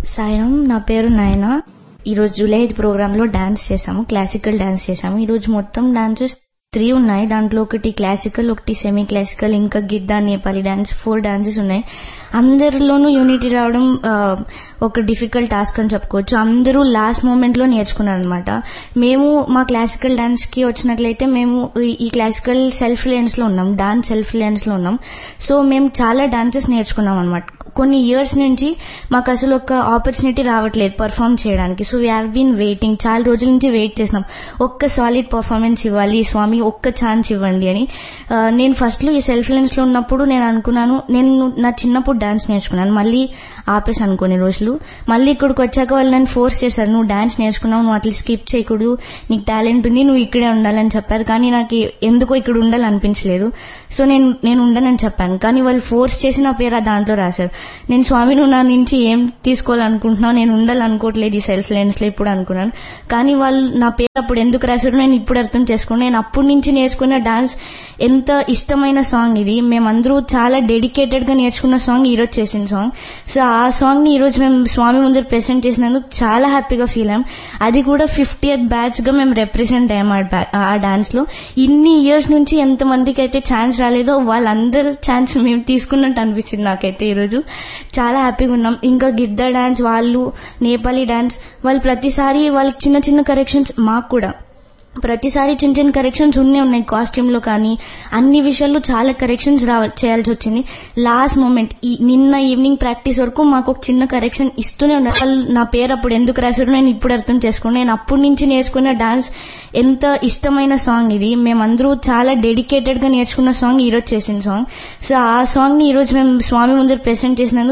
సాయం, నా పేరు నయన. ఈరోజు జూలై 5 ప్రోగ్రామ్ లో డాన్స్ చేశాము, క్లాసికల్ డాన్స్ చేశాము. ఈరోజు మొత్తం డాన్సెస్ 3 ఉన్నాయి. దాంట్లో ఒకటి క్లాసికల్, ఒకటి సెమీ క్లాసికల్, ఇంకా గిద్దా, నేపాలి డాన్స్, 4 డాన్సెస్ ఉన్నాయి. అందరిలోనూ యూనిటీ రావడం ఒక డిఫికల్ట్ టాస్క్ అని చెప్పుకోవచ్చు. అందరూ లాస్ట్ మూమెంట్ లో నేర్చుకున్నారు అనమాట. మేము మా క్లాసికల్ డాన్స్ కి వచ్చినట్లయితే మేము ఈ క్లాసికల్ సెల్ఫ్ రిలయన్స్ లో ఉన్నాం, డాన్స్ సెల్ఫ్ రిలయన్స్ లో ఉన్నాం. సో మేము చాలా డాన్సెస్ నేర్చుకున్నాం అనమాట. కొన్ని ఇయర్స్ నుంచి మాకు అసలు ఒక ఆపర్చునిటీ రావట్లేదు పర్ఫామ్ చేయడానికి. So we have been waiting, చాలా రోజుల నుంచి వెయిట్ చేసినాం. ఒక్క సాలిడ్ పర్ఫార్మెన్స్ ఇవ్వాలి స్వామి, ఒక్క ఛాన్స్ ఇవ్వండి అని. నేను ఫస్ట్ లో ఈ సెల్ఫ్ రిలయన్స్ లో ఉన్నప్పుడు నేను అనుకున్నాను, నేను నా చిన్నప్పుడు డాన్స్ నేర్చుకున్నాను, మళ్ళీ ఆపేసాను కొన్ని రోజులు. మళ్ళీ ఇక్కడికి వచ్చాక వాళ్ళు నన్ను ఫోర్స్ చేశారు, నువ్వు డాన్స్ నేర్చుకున్నావు, నువ్వు అట్లా స్కిప్ చేయకూడదు, నీకు టాలెంట్ ఉంది, నువ్వు ఇక్కడే ఉండాలని చెప్పారు. కానీ నాకు ఎందుకో ఇక్కడ ఉండాలనిపించలేదు. సో నేను ఉండనని చెప్పాను. కానీ వాళ్ళు ఫోర్స్ చేసి నా పేరు దాంట్లో రాశారు. నేను స్వామి నువ్వు నా నుంచి ఏం తీసుకోవాలనుకుంటున్నావు, నేను ఉండాలనుకోవట్లేదు ఈ సెల్ఫ్ రిలయన్స్ లో ఇప్పుడు అనుకున్నాను. కానీ వాళ్ళు నా పేరు అప్పుడు ఎందుకు రాశారు నేను ఇప్పుడు అర్థం చేసుకున్నాను. నేను అప్పటి నుంచి నేర్చుకున్న డాన్స్ ఎంత ఇష్టమైన సాంగ్ ఇది. మేమందరూ చాలా డెడికేటెడ్ గా నేర్చుకున్న సాంగ్ ఈరోజు చేసిన సాంగ్. సో ఆ సాంగ్ ని ఈరోజు మేము స్వామి ముందు ప్రెసెంట్ చేసినందుకు చాలా హ్యాపీగా ఫీల్ అయ్యాం. అది కూడా 50th బ్యాచ్ గా మేము రిప్రజెంట్ అయ్యాం ఆ డాన్స్ లో. ఇన్ని ఇయర్స్ నుంచి ఎంత మందికి అయితే ఛాన్స్ రాలేదో వాళ్ళందరూ ఛాన్స్ మేము తీసుకున్నట్టు అనిపించింది నాకైతే ఈరోజు. చాలా హ్యాపీగా ఉన్నాం. ఇంకా గిద్దా డాన్స్ వాళ్ళు, నేపాలి డాన్స్ వాళ్ళు ప్రతిసారి వాళ్ళకి చిన్న చిన్న కరెక్షన్స్, మాకు కూడా ప్రతిసారి చిన్న చిన్న కరెక్షన్స్ ఉన్నాయి. కాస్ట్యూమ్ లో కానీ అన్ని విషయాల్లో చాలా కరెక్షన్స్ చేయాల్సి వచ్చింది. లాస్ట్ మూమెంట్ నిన్న ఈవినింగ్ ప్రాక్టీస్ వరకు మాకు ఒక చిన్న కరెక్షన్ ఇస్తూనే ఉన్నారు. వాళ్ళు నా పేరు అప్పుడు ఎందుకు రాశారు నేను ఇప్పుడు అర్థం చేసుకున్నాను. నేను అప్పటి నుంచి నేర్చుకున్న డాన్స్ ఎంత ఇష్టమైన సాంగ్ ఇది. మేమందరూ చాలా డెడికేటెడ్ గా నేర్చుకున్న సాంగ్ ఈరోజు చేసిన సాంగ్. సో ఆ సాంగ్ ని ఈరోజు మేము స్వామి ముందు ప్రెసెంట్ చేసినందుకు